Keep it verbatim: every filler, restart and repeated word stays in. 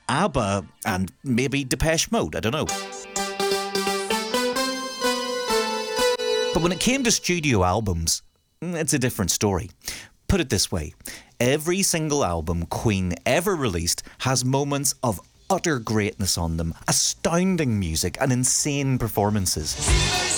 ABBA and maybe Depeche Mode, I don't know. But when it came to studio albums, it's a different story. Put it this way, every single album Queen ever released has moments of utter greatness on them, astounding music and insane performances.